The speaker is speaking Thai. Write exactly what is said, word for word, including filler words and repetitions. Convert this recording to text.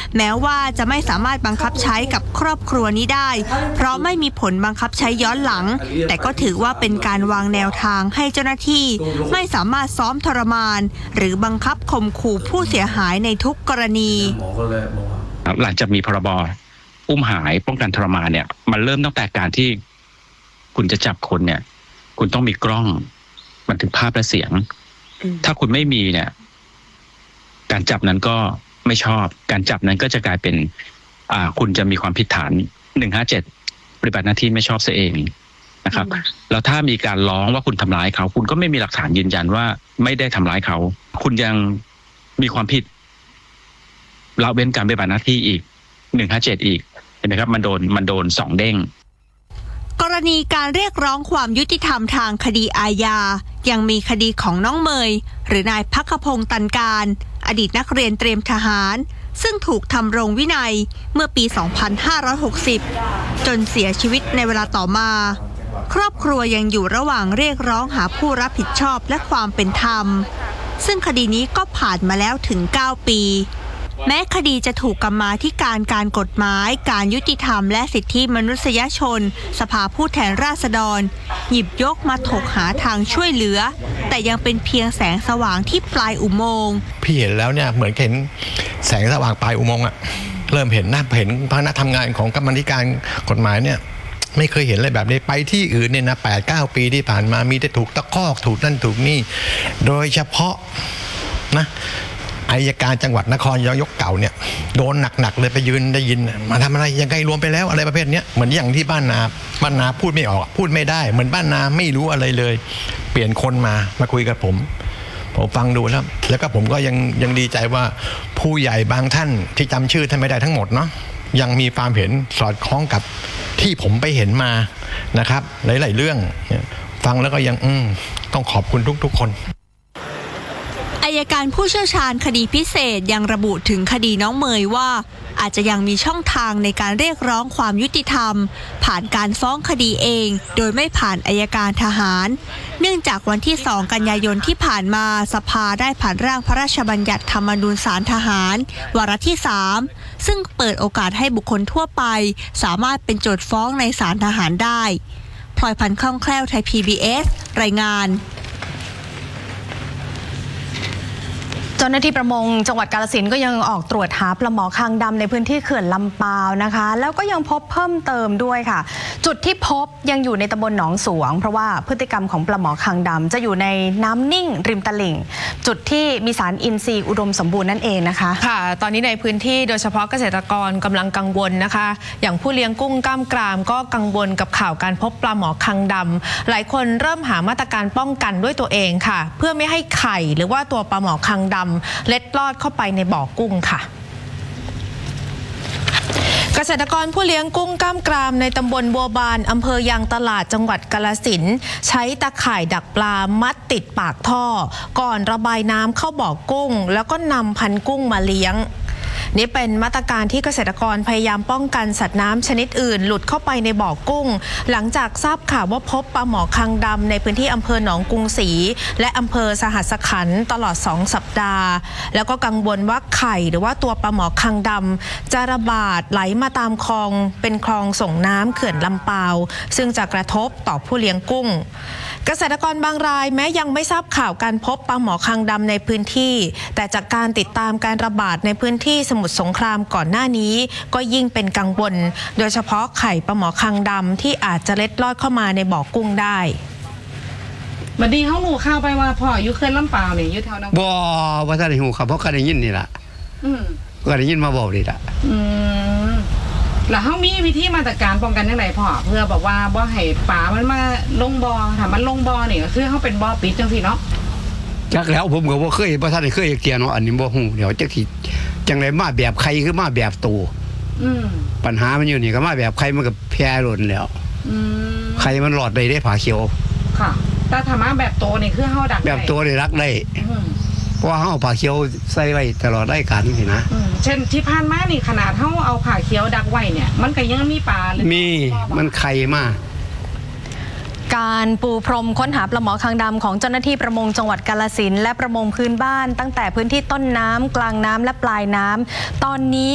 แม้ว่าจะไม่สามารถบังคับใช้กับครอบครัวนี้ได้เพราะไม่มีผลบังคับใช้ย้อนหลังแต่ก็ถือว่าเป็นการวางแนวทางให้เจ้าหน้าที่ไม่สามารถซ้อมทรมานหรือบังคับข่มขู่ผู้เสียหายในทุกกรณีหลังจากมีพรบอุ้มหายป้องกันทรมานเนี่ยมันเริ่มตั้งแต่การที่คุณจะจับคนเนี่ยคุณต้องมีกล้องบันทึกภาพและเสียงถ้าคุณไม่มีเนี่ยการจับนั้นก็ไม่ชอบการจับนั้นก็จะกลายเป็นอ่าคุณจะมีความผิดฐานหนึ่งห้าเจ็ดปฏิบัติหน้าที่ไม่ชอบซะเองนะครับแล้วถ้ามีการร้องว่าคุณทำร้ายเขาคุณก็ไม่มีหลักฐานยืนยันว่าไม่ได้ทำร้ายเขาคุณยังมีความผิดละเว้นการปฏิบัติหน้าที่อีกหนึ่งห้าเจ็ดอีกเห็นไหมครับมันโดนมันโดนสองเด้งกรณีการเรียกร้องความยุติธรรมทางคดีอาญายังมีคดีของน้องเมยหรือนายภัคพงษ์ตันการอดีตนักเรียนเตรียมทหารซึ่งถูกทำรงวินัยเมื่อปี สองพันห้าร้อยหกสิบ จนเสียชีวิตในเวลาต่อมาครอบครัวยังอยู่ระหว่างเรียกร้องหาผู้รับผิดชอบและความเป็นธรรมซึ่งคดีนี้ก็ผ่านมาแล้วถึงเก้าปีแม้คดีจะถูกกรรมาธิการการกฎหมายการยุติธรรมและสิทธิมนุษยชนสภาผู้แทนราษฎรหยิบยกมาถกหาทางช่วยเหลือแต่ยังเป็นเพียงแสงสว่างที่ปลายอุโมงค์พี่เห็นแล้วเนี่ยเหมือนเห็นแสงสว่างปลายอุโมงค์อะเริ่มเห็นนะเห็นพนักทำงานของกรรมาธิการกฎหมายเนี่ยไม่เคยเห็นอะไรแบบนี้ไปที่อื่นเนี่ยนะแปดเก้าปีที่ผ่านมามีแต่ถูกตะคอกถูกนั่นถูกนี่โดยเฉพาะนะอัยการจังหวัดนครนายกเก่าเนี่ยโดนหนักๆเลยไปยืนได้ยินมาทำอะไรยังไงรวมไปแล้วอะไรประเภทนี้เหมือนอย่างที่บ้านนาบ้านนาพูดไม่ออกพูดไม่ได้เหมือนบ้านนาไม่รู้อะไรเลยเปลี่ยนคนมามาคุยกับผมผมฟังดูแล้วแล้วก็ผมก็ยังยังดีใจว่าผู้ใหญ่บางท่านที่จำชื่อท่านไม่ได้ทั้งหมดเนาะยังมีความเห็นสอดคล้องกับที่ผมไปเห็นมานะครับหลายๆเรื่องฟังแล้วก็ยังอืมต้องขอบคุณทุกๆคนอัยการผู้เชี่ยวชาญคดีพิเศษยังระบุถึงคดีน้องเมยว่าอาจจะยังมีช่องทางในการเรียกร้องความยุติธรรมผ่านการฟ้องคดีเองโดยไม่ผ่านอัยการทหารเนื่องจากวันที่สองกันยายนที่ผ่านมาสภาได้ผ่านร่างพระราชบัญญัติธรรมนูญศาลทหารวาระที่สามซึ่งเปิดโอกาสให้บุคคลทั่วไปสามารถเป็นโจทก์ฟ้องในศาลทหารได้พลอยพันธุ์คล่องแคล่วไทย พี บี เอส รายงานเจ้าหน้าที่ประมงจังหวัดกาฬสินธุ์ก็ยังออกตรวจหาปลาหมอคางดำในพื้นที่เขื่อนลำปาวนะคะแล้วก็ยังพบเพิ่มเติมด้วยค่ะจุดที่พบยังอยู่ในตำบลหนองสวงเพราะว่าพฤติกรรมของปลาหมอคางดำจะอยู่ในน้ำนิ่งริมตลิ่งจุดที่มีสารอินทรีย์อุดมสมบูรณ์นั่นเองนะคะค่ะตอนนี้ในพื้นที่โดยเฉพาะเกษตรกรกำลังกังวลนะคะอย่างผู้เลี้ยงกุ้งกล้ามกรามก็กังวลกับข่าวการพบปลาหมอคางดำหลายคนเริ่มหามาตรการป้องกันด้วยตัวเองค่ะเพื่อไม่ให้ไข่หรือว่าตัวปลาหมอคางดำเล็ดลอดเข้าไปในบ่อกุ้งค่ะเกษตรกรผู้เลี้ยงกุ้งกล้ามกรามในตำบลบัวบานอำเภอยางตลาดจังหวัดกาฬสินธุ์ใช้ตะข่ายดักปลามัดติดปากท่อก่อนระบายน้ำเข้าบ่อกุ้งแล้วก็นำพันกุ้งมาเลี้ยงนี่เป็นมาตรการที่เกษตรกรพยายามป้องกันสัตว์น้ำชนิดอื่นหลุดเข้าไปในบ่อกุ้งหลังจากทราบข่าวว่าพบปลาหมอคางดำในพื้นที่อำเภอหนองกรุงศรีและอำเภอสหัสขันธ์ตลอดสองสัปดาห์แล้วก็กังวลว่าไข่หรือว่าตัวปลาหมอคางดำจะระบาดไหลมาตามคลองเป็นคลองส่งน้ำเขื่อนลำปาวซึ่งจะกระทบต่อผู้เลี้ยงกุ้งเกษตรกรบางรายแม้ยังไม่ทราบข่าวการพบปลาหมอคางดำในพื้นที่แต่จากการติดตามการระบาดในพื้นที่สมุทรสงครามก่อนหน้านี้ก็ยิ่งเป็นกังวลโดยเฉพาะไข่ปลาหมอคางดำที่อาจจะเล็ดลอดเข้ามาในบ่อกุ้งได้บัดนี้เขาหูข้าวไปว่าพ่ออยู่เขื่อนลำปาวเนี่ยอยู่แถวนั้นบ่ว่าท่านหูครับเพราะก็ได้ยินนี่ล่ะอืมก็ได้ยินมาบอกนี่ล่ะอืมแล้วเขามีวิธีมาตรการป้องกันยังไงพ่อเพื่อแบบว่าบ่ให้ปลามันมาลงบ่อถ้ามันลงบ่อเนี่ยก็คือเขาเป็นบ่อปิดจังซี่เนาะจักแล้วผมก็บ่เคยบ่ทันได้เคยเกียเนาะอันนี้บ่ฮู้เดี๋ยวจักสิจังได๋มาแบบใครคือมาแบบโตอืมปัญหามันอยู่นี่ก็มาแบบใครมันก็แพร่หล่นแล้วอืมใครมันหลอดได้ได้ผาเขียวค่ะแต่ถ้ามาแบบโตนี่คือเฮาดักแบบโตได้รักได้เพราะว่าเฮาผาเขียวใส่ไว้ตลอดได้กันสินะเช่นที่ผ่านมานี่ขนาดเฮาเอาผาเขียวดักไว้เนี่ยมันก็ยังมีปลามีมันไข่มากการปูพรมค้นหาปลาหมอคางดำของเจ้าหน้าที่ประมงจังหวัดกาฬสินธุ์และประมงพื้นบ้านตั้งแต่พื้นที่ต้นน้ำกลางน้ำและปลายน้ำตอนนี้